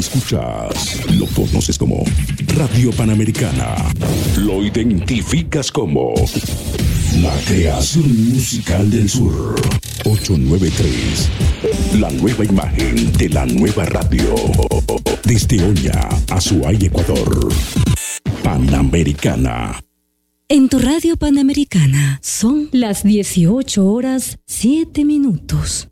escuchas, lo conoces como Radio Panamericana. Lo identificas como la creación musical del sur. 893. La nueva imagen de la nueva radio. Desde Oña, Azuay, Ecuador. Panamericana. En tu Radio Panamericana son las 18 horas 7 minutos.